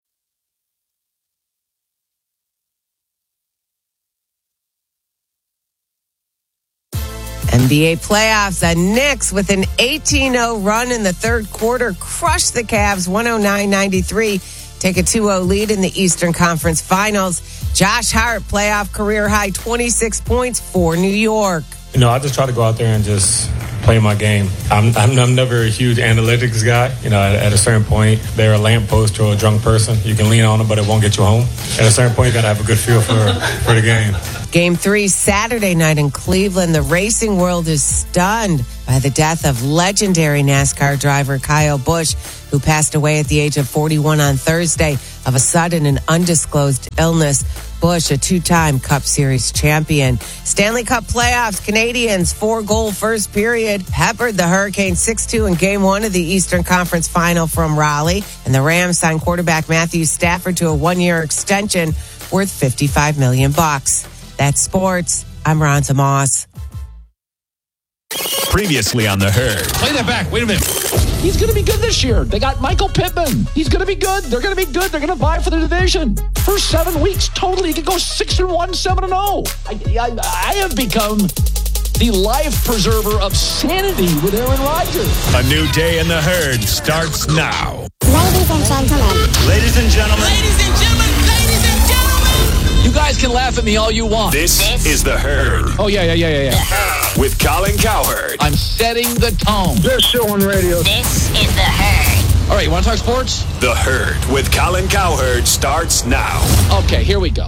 NBA playoffs. The Knicks, with an 18-0 run in the third quarter, crushed the Cavs 109-93. Take a 2-0 lead in the Eastern Conference Finals. Josh Hart, playoff career high 26 points for New York. You know, I just try to go out there and just play my game. I'm never a huge analytics guy. You know, at a certain point, they're a lamppost or a drunk person. You can lean on them, but it won't get you home. At a certain point, you got to have a good feel for the game. Game 3 Saturday night in Cleveland. The racing world is stunned by the death of legendary NASCAR driver Kyle Busch, who passed away at the age of 41 on Thursday of a sudden and undisclosed illness. Busch, a two-time Cup Series champion. Stanley Cup playoffs, Canadians 4-goal first period peppered the Hurricanes 6-2 in Game 1 of the Eastern Conference Final from Raleigh. And the Rams signed quarterback Matthew Stafford to a one-year extension worth $55 million. That's sports. I'm Ronza Moss. Previously on The Herd. Play that back. Wait a minute. He's going to be good this year. They got Michael Pittman. He's going to be good. They're going to be good. They're going to vie for the division. First 7 weeks, totally, he could go 6-1, 7-0. I have become the life preserver of sanity with Aaron Rodgers. A new day in The Herd starts now. Ladies and gentlemen. Ladies and gentlemen. Ladies and gentlemen. Ladies and gentlemen. You guys can laugh at me all you want. This is The Herd. Oh, yeah. The Herd. With Colin Cowherd. I'm setting the tone. Best show on radio. This is The Herd. All right, you want to talk sports? The Herd with Colin Cowherd starts now. Okay, here we go.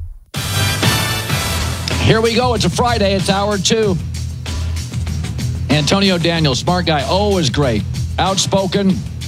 Here we go. It's a Friday. It's hour 2. Antonio Daniels, smart guy, always great. Outspoken.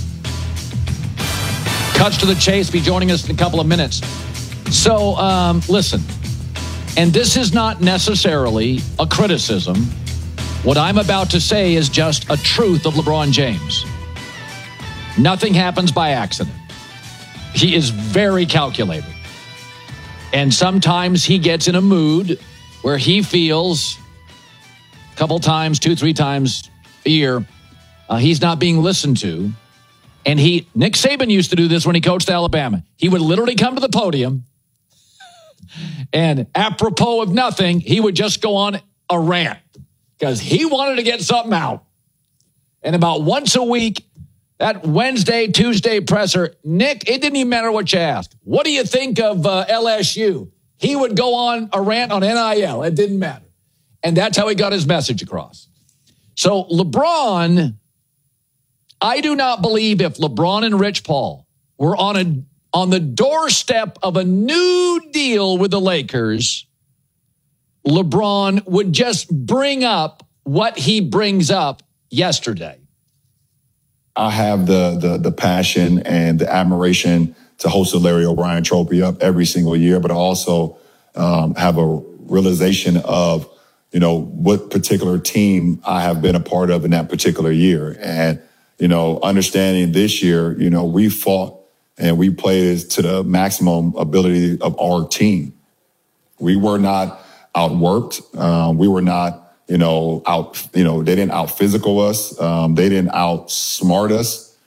Cuts to the chase. Be joining us in a couple of minutes. So, listen. And this is not necessarily a criticism. What I'm about to say is just a truth of LeBron James. Nothing happens by accident. He is very calculated. And sometimes he gets in a mood where he feels a couple times, 2-3 times a year, he's not being listened to. And Nick Saban used to do this when he coached Alabama. He would literally come to the podium and apropos of nothing, he would just go on a rant because he wanted to get something out. And about once a week, that Wednesday, Tuesday presser, Nick, it didn't even matter what you asked. What do you think of LSU? He would go on a rant on NIL. It didn't matter. And that's how he got his message across. So LeBron, I do not believe if LeBron and Rich Paul were on the doorstep of a new deal with the Lakers, LeBron would just bring up what he brings up yesterday. I have the passion and the admiration to host the Larry O'Brien Trophy up every single year, but I also have a realization of, what particular team I have been a part of in that particular year. And, understanding this year, we fought and we played to the maximum ability of our team. We were not outworked. We were not, they didn't out physical us. They didn't outsmart us.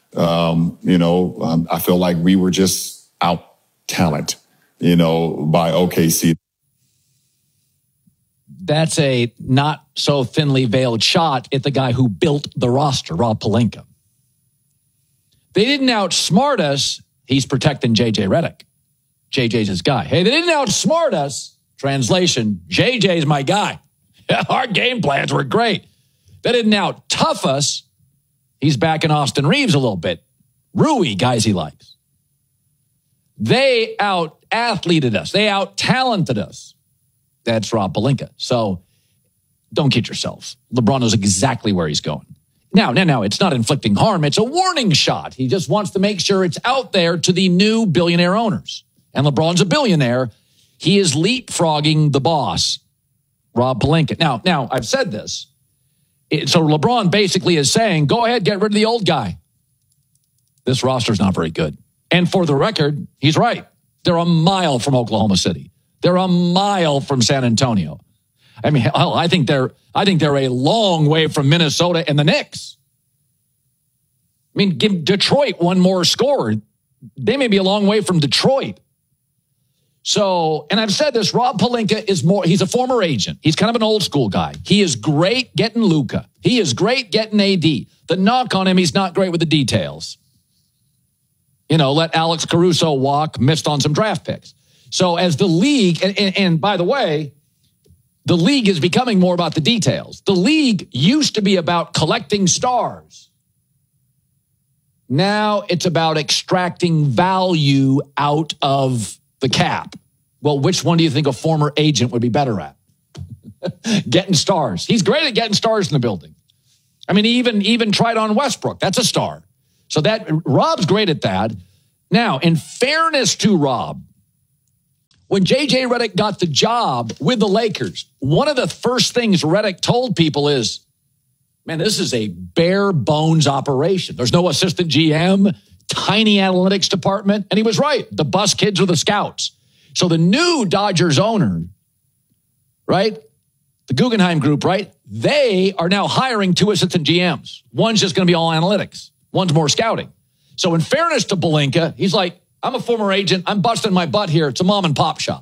I feel like we were just out talent, by OKC. That's a not so thinly veiled shot at the guy who built the roster, Rob Pelinka. They didn't outsmart us. He's protecting JJ Redick. JJ's his guy. Hey, they didn't outsmart us. Translation, JJ's my guy. Our game plans were great. They didn't out-tough us. He's backing Austin Reeves a little bit. Rui, guys he likes. They out-athleted us. They out-talented us. That's Rob Pelinka. So don't kid yourself. LeBron knows exactly where he's going. Now, it's not inflicting harm. It's a warning shot. He just wants to make sure it's out there to the new billionaire owners. And LeBron's a billionaire. He is leapfrogging the boss, Rob Pelinka. Now, I've said this. So LeBron basically is saying, go ahead, get rid of the old guy. This roster's not very good. And for the record, he's right. They're a mile from Oklahoma City. They're a mile from San Antonio. I mean, hell, I think they're a long way from Minnesota and the Knicks. I mean, give Detroit one more score. They may be a long way from Detroit. So, and I've said this, Rob Pelinka he's a former agent. He's kind of an old school guy. He is great getting Luka. He is great getting AD. The knock on him, he's not great with the details. Let Alex Caruso walk, missed on some draft picks. So as the league, and by the way, the league is becoming more about the details. The league used to be about collecting stars. Now it's about extracting value out of the cap. Well, which one do you think a former agent would be better at? Getting stars. He's great at getting stars in the building. I mean, he even tried on Westbrook. That's a star. So Rob's great at that. Now, in fairness to Rob, when J.J. Redick got the job with the Lakers, one of the first things Redick told people is, man, this is a bare bones operation. There's no assistant GM, tiny analytics department. And he was right. The bus kids are the scouts. So the new Dodgers owner, right? The Guggenheim Group, right? They are now hiring 2 assistant GMs. One's just going to be all analytics. One's more scouting. So in fairness to Pelinka, he's like, I'm a former agent. I'm busting my butt here. It's a mom and pop shop.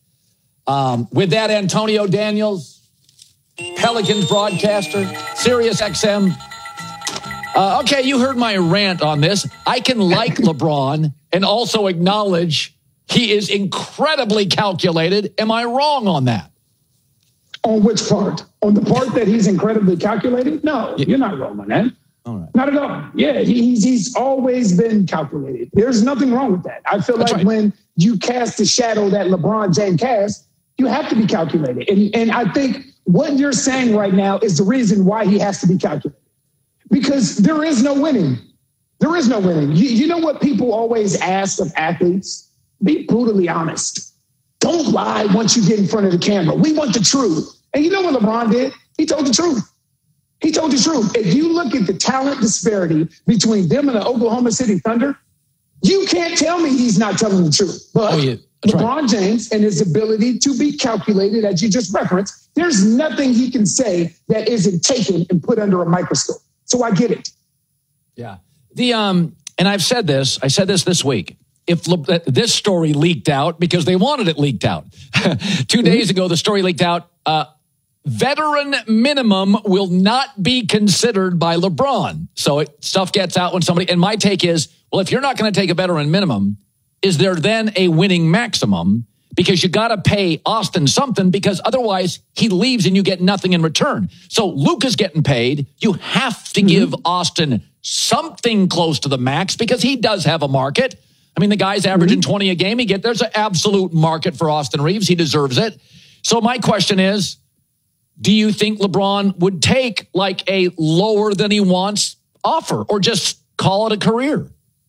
With that, Antonio Daniels, Pelicans broadcaster, Sirius XM. Okay, you heard my rant on this. I can like LeBron and also acknowledge he is incredibly calculated. Am I wrong on that? On which part? On the part that he's incredibly calculated? No, you're not wrong on that. All right. Not at all. Yeah, he's always been calculated. There's nothing wrong with that. I feel like when you cast the shadow that LeBron James cast, you have to be calculated. And I think what you're saying right now is the reason why he has to be calculated. Because there is no winning. There is no winning. You know what people always ask of athletes? Be brutally honest. Don't lie once you get in front of the camera. We want the truth. And you know what LeBron did? He told the truth. He told the truth. If you look at the talent disparity between them and the Oklahoma City Thunder, you can't tell me he's not telling the truth. But LeBron James and his ability to be calculated, as you just referenced, there's nothing he can say that isn't taken and put under a microscope. So I get it. Yeah. And I said this week. If this story leaked out, because they wanted it leaked out. 2 days ago, the story leaked out. Veteran minimum will not be considered by LeBron. So stuff gets out when somebody, and my take is, well, if you're not going to take a veteran minimum, is there then a winning maximum? Because you got to pay Austin something, because otherwise he leaves and you get nothing in return. So Luka's getting paid. You have to give Austin something close to the max, because he does have a market. I mean, the guy's averaging 20 a game. There's an absolute market for Austin Reeves. He deserves it. So my question is, do you think LeBron would take like a lower than he wants offer, or just call it a career?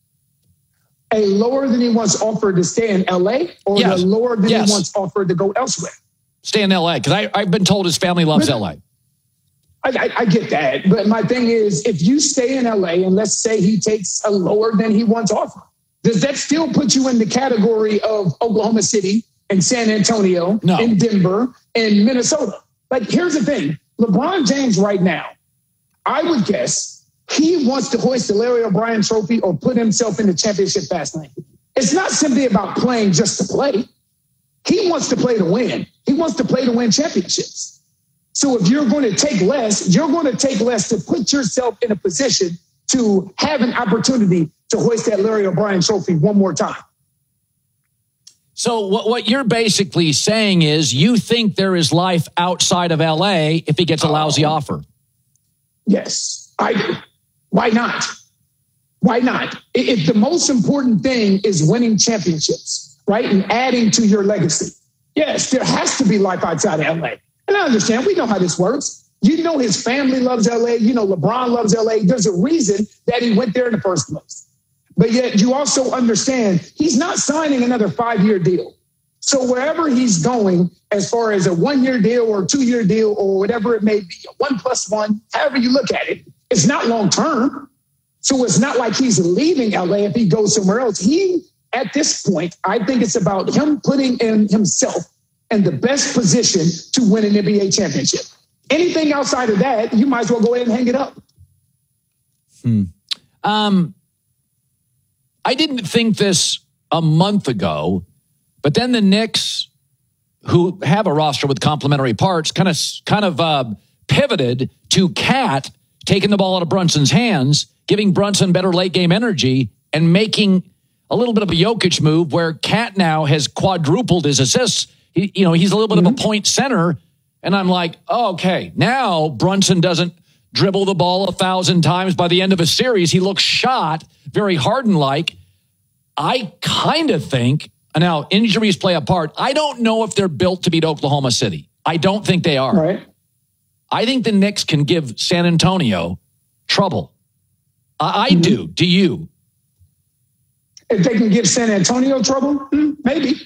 A lower than he wants offer to stay in LA, or the lower than he wants offer to go elsewhere? Stay in LA, because I've been told his family loves LA. I get that. But my thing is, if you stay in LA and let's say he takes a lower than he wants offer, does that still put you in the category of Oklahoma City and San Antonio and Denver and Minnesota? Like, here's the thing. LeBron James right now, I would guess he wants to hoist the Larry O'Brien trophy or put himself in the championship fast lane. It's not simply about playing just to play. He wants to play to win. He wants to play to win championships. So if you're going to take less, you're going to take less to put yourself in a position to have an opportunity to hoist that Larry O'Brien trophy one more time. So what you're basically saying is you think there is life outside of LA if he gets a lousy offer? Yes, I do. Why not? Why not? If the most important thing is winning championships, right, and adding to your legacy, yes, there has to be life outside of LA. And I understand. We know how this works. You know his family loves LA. You know LeBron loves LA. There's a reason that he went there in the first place. But yet you also understand he's not signing another 5-year deal. So wherever he's going, as far as a 1-year deal or a 2-year deal or whatever it may be, a 1+1, however you look at it, it's not long term. So it's not like he's leaving LA if he goes somewhere else. He, at this point, I think it's about him putting in himself in the best position to win an NBA championship. Anything outside of that, you might as well go ahead and hang it up. I didn't think this a month ago, but then the Knicks, who have a roster with complementary parts, kind of pivoted to Cat taking the ball out of Brunson's hands, giving Brunson better late game energy, and making a little bit of a Jokic move where Cat now has quadrupled his assists. He's a little bit of a point center, and I'm like, oh, okay, now Brunson doesn't dribble the ball 1,000 times. By the end of a series, he looks shot, very Harden-like. I kind of think, Now, injuries play a part. I don't know if they're built to beat Oklahoma City. I don't think they are. Right. I think the Knicks can give San Antonio trouble. I do. Do you? If they can give San Antonio trouble, maybe.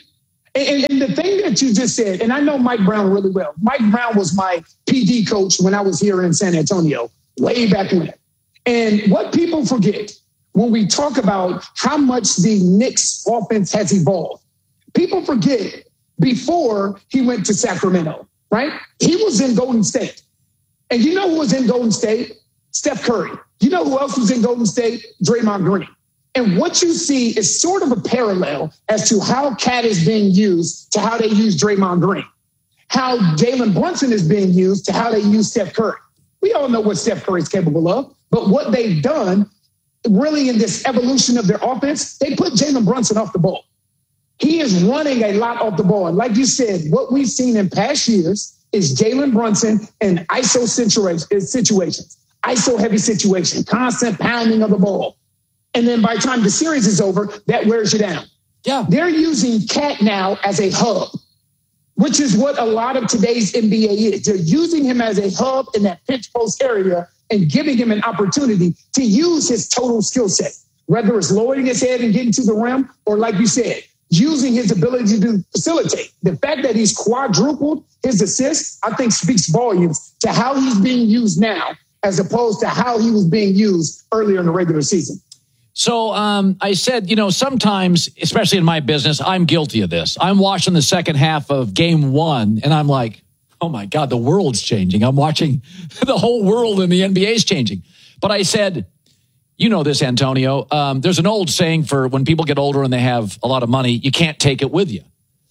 And the thing that you just said, and I know Mike Brown really well. Mike Brown was my PD coach when I was here in San Antonio, way back when. And what people forget when we talk about how much the Knicks offense has evolved, people forget before he went to Sacramento, right? He was in Golden State. And you know who was in Golden State? Steph Curry. You know who else was in Golden State? Draymond Green. And what you see is sort of a parallel as to how Cat is being used to how they use Draymond Green, how Jalen Brunson is being used to how they use Steph Curry. We all know what Steph Curry is capable of, but what they've done really in this evolution of their offense, they put Jalen Brunson off the ball. He is running a lot off the ball. And like you said, what we've seen in past years is Jalen Brunson in ISO situations, ISO heavy situation, constant pounding of the ball. And then by the time the series is over, that wears you down. Yeah. They're using Cat now as a hub, which is what a lot of today's NBA is. They're using him as a hub in that pinch post area and giving him an opportunity to use his total skill set, whether it's lowering his head and getting to the rim, or like you said, using his ability to facilitate. The fact that he's quadrupled his assists, I think speaks volumes to how he's being used now, as opposed to how he was being used earlier in the regular season. So I said, sometimes, especially in my business, I'm guilty of this. I'm watching the second half of game one, and I'm like, oh, my God, the world's changing. I'm watching the whole world in the NBA is changing. But I said, you know this, Antonio, there's an old saying for when people get older and they have a lot of money, you can't take it with you.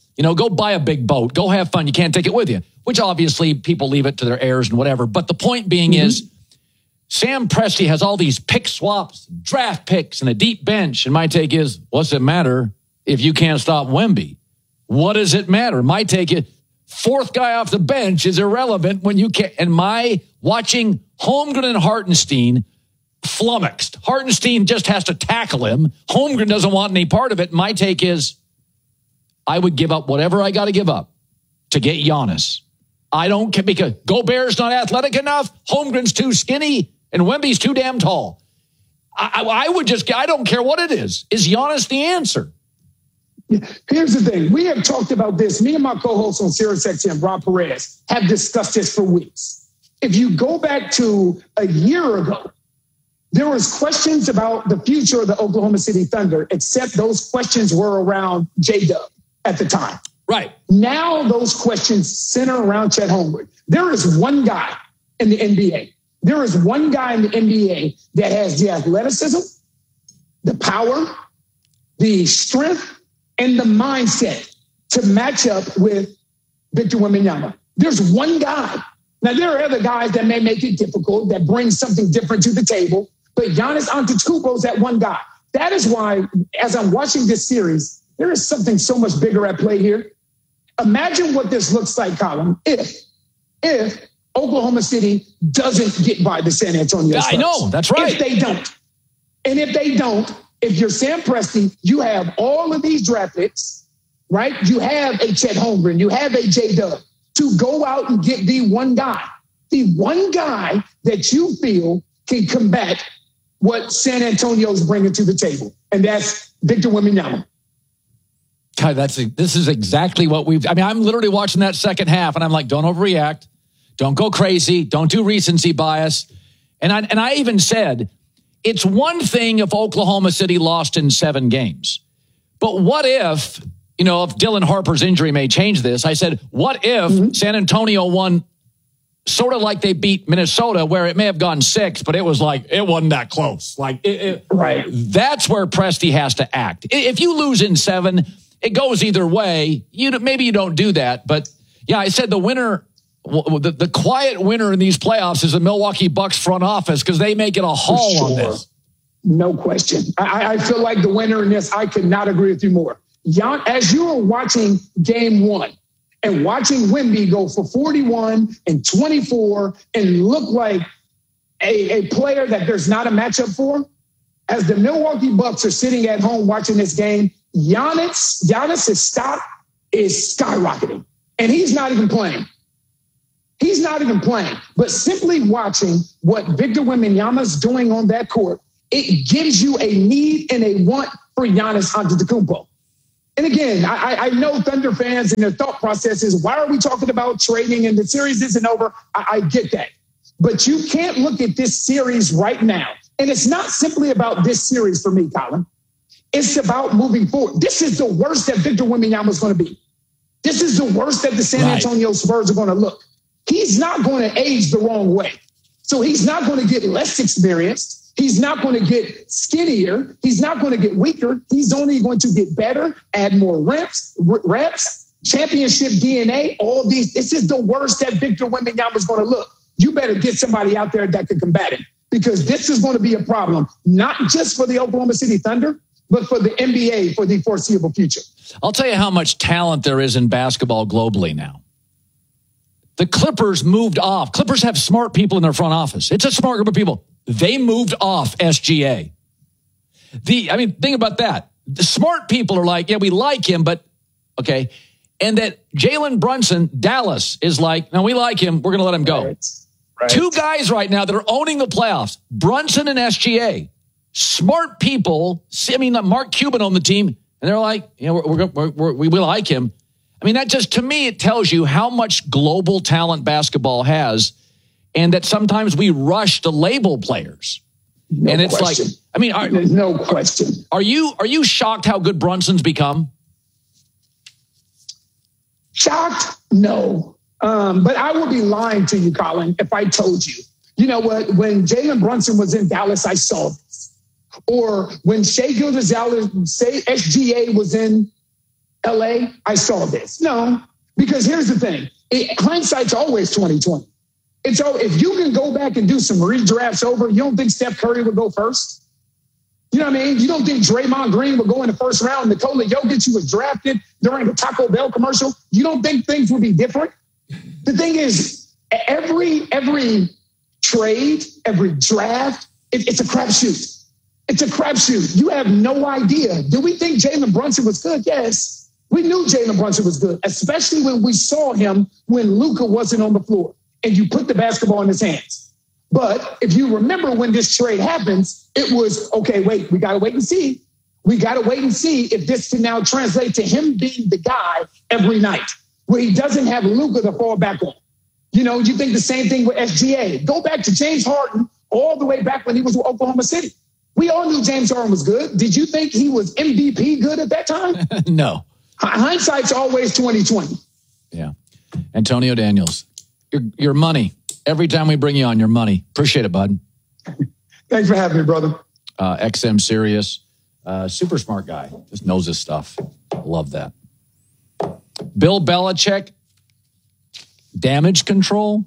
Go buy a big boat. Go have fun. You can't take it with you, which obviously people leave it to their heirs and whatever. But the point being is, Sam Presti has all these pick swaps, draft picks, and a deep bench. And my take is, what's it matter if you can't stop Wemby? What does it matter? My take is, fourth guy off the bench is irrelevant when you can't. And my watching Holmgren and Hartenstein flummoxed. Hartenstein just has to tackle him. Holmgren doesn't want any part of it. My take is, I would give up whatever I got to give up to get Giannis. I don't care because Gobert's not athletic enough. Holmgren's too skinny. And Wemby's too damn tall. I don't care what it is. Is Giannis the answer? Here's the thing. We have talked about this. Me and my co-host on SiriusXM, Rob Perez, have discussed this for weeks. If you go back to a year ago, there was questions about the future of the Oklahoma City Thunder, except those questions were around J-Dub at the time. Right. Now those questions center around Chet Holmgren. There is one guy in the NBA. There is one guy in the NBA that has the athleticism, the power, the strength, and the mindset to match up with Victor Wembanyama. There's one guy. Now, there are other guys that may make it difficult, that bring something different to the table, but Giannis Antetokounmpo is that one guy. That is why, as I'm watching this series, there is something so much bigger at play here. Imagine what this looks like, Colin, if Oklahoma City doesn't get by the San Antonio Spurs. I know, that's right. If they don't. And if they don't, if you're Sam Presti, you have all of these draft picks, right? You have a Chet Holmgren, you have a J-Dub to go out and get the one guy that you feel can combat what San Antonio's bringing to the table. And that's Victor Wembanyama. God, this is exactly what I'm literally watching that second half and I'm like, don't overreact. Don't go crazy. Don't do recency bias. And I even said, it's one thing if Oklahoma City lost in 7 games. But what if, if Dylan Harper's injury may change this, I said, what if San Antonio won sort of like they beat Minnesota, where it may have gone 6, but it was like, it wasn't that close. Right. That's where Presti has to act. If you lose in 7, it goes either way. Maybe you don't do that. But yeah, I said the winner, the quiet winner in these playoffs is the Milwaukee Bucks front office because they may get a haul on this. No question. I feel like the winner in this, I could not agree with you more. As you were watching game 1 and watching Wemby go for 41 and 24 and look like a player that there's not a matchup for, as the Milwaukee Bucks are sitting at home watching this game, Giannis's stock is skyrocketing, and he's not even playing. He's not even playing. But simply watching what Victor Wembanyama's doing on that court, it gives you a need and a want for Giannis Antetokounmpo. And again, I know Thunder fans and their thought process is, why are we talking about trading and the series isn't over? I get that. But you can't look at this series right now. And it's not simply about this series for me, Colin. It's about moving forward. This is the worst that Victor Wembanyama is going to be. This is the worst that the San Antonio Spurs are going to look. He's not going to age the wrong way. So he's not going to get less experienced. He's not going to get skinnier. He's not going to get weaker. He's only going to get better, add more reps, championship DNA, all these. This is the worst that Victor Wembanyama is going to look. You better get somebody out there that can combat it, because this is going to be a problem, not just for the Oklahoma City Thunder, but for the NBA for the foreseeable future. I'll tell you how much talent there is in basketball globally now. The Clippers moved off. Clippers have smart people in their front office. It's a smart group of people. They moved off SGA. Think about that. The smart people are like, yeah, we like him, but okay. And that Jalen Brunson, Dallas, is like, no, we like him. We're going to let him go. Right. Two guys right now that are owning the playoffs, Brunson and SGA. Smart people. Mark Cuban on the team, and they're like, we like him. That just, to me, it tells you how much global talent basketball has, and that sometimes we rush to label players. No and it's question. there's no question. Are you shocked how good Brunson's become? Shocked? No. But I would be lying to you, Colin, if I told you. You know what? When Jalen Brunson was in Dallas, I saw this. Or when Shai SGA was in LA, I saw this. No, because here's the thing. Hindsight's always 20/20. And so if you can go back and do some redrafts over, you don't think Steph Curry would go first? You know what I mean? You don't think Draymond Green would go in the first round? Nikola Jokic was drafted during the Taco Bell commercial. You don't think things would be different? The thing is, every trade, every draft, it's a crapshoot. It's a crapshoot. You have no idea. Do we think Jalen Brunson was good? Yes. We knew Jalen Brunson was good, especially when we saw him when Luka wasn't on the floor and you put the basketball in his hands. But if you remember when this trade happens, it was, okay, wait, we got to wait and see. We got to wait and see if this can now translate to him being the guy every night where he doesn't have Luka to fall back on. You think the same thing with SGA. Go back to James Harden all the way back when he was with Oklahoma City. We all knew James Harden was good. Did you think he was MVP good at that time? No. Hindsight's always 20/20. Yeah. Antonio Daniels, your money. Every time we bring you on, your money. Appreciate it, bud. Thanks for having me, brother. XM Sirius. Super smart guy. Just knows his stuff. Love that. Bill Belichick, damage control.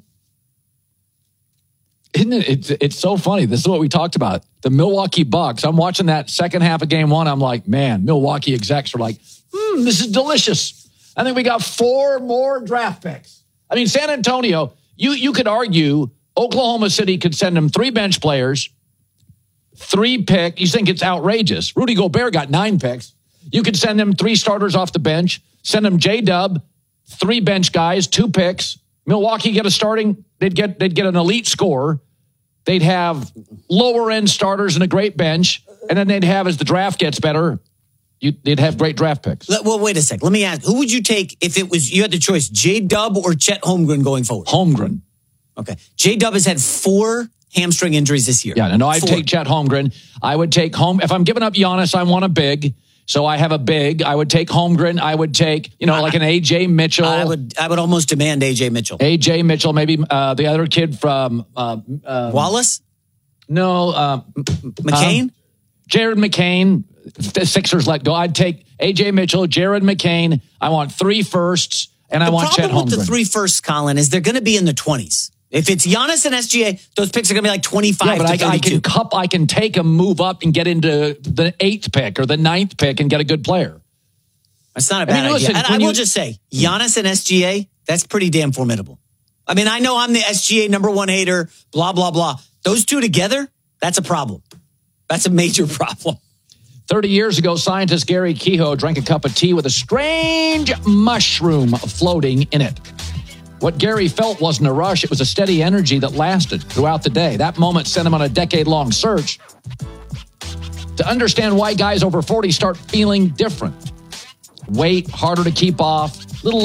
Isn't it? It's so funny. This is what we talked about. The Milwaukee Bucks. I'm watching that second half of game one. I'm like, man, Milwaukee execs are like, this is delicious. I think we got 4 more draft picks. San Antonio, you could argue Oklahoma City could send them 3 bench players, 3 pick. You think it's outrageous. Rudy Gobert got 9 picks. You could send them 3 starters off the bench, send them J-Dub, 3 bench guys, 2 picks. Milwaukee get a starting, they'd get an elite scorer. They'd have lower end starters and a great bench. And then they'd have, as the draft gets better, they'd have great draft picks. Well, wait a sec. Let me ask, who would you take if it was, you had the choice, J-Dub or Chet Holmgren going forward? Holmgren. Okay. J-Dub has had 4 hamstring injuries this year. Yeah, no, I'd take Chet Holmgren. I would take if I'm giving up Giannis, I want a big. So I have a big. I would take Holmgren. I would take, like an A.J. Mitchell. I would almost demand A.J. Mitchell. A.J. Mitchell, maybe the other kid from... Wallace? No. McCain? Jared McCain. The Sixers let go. I'd take A.J. Mitchell, Jared McCain. I want 3 firsts, and I want Chet Holmgren. The problem with the 3 firsts, Colin, is they're going to be in the 20s. If it's Giannis and SGA, those picks are going to be like 25 to 32. I can take them, move up, and get into the 8th pick or the 9th pick and get a good player. That's not a bad idea. Listen, I will just say, Giannis and SGA, that's pretty damn formidable. I know I'm the SGA #1 hater, blah, blah, blah. Those two together, that's a problem. That's a major problem. 30 years ago, scientist Gary Kehoe drank a cup of tea with a strange mushroom floating in it. What Gary felt wasn't a rush. It was a steady energy that lasted throughout the day. That moment sent him on a decade-long search to understand why guys over 40 start feeling different. Weight harder to keep off, little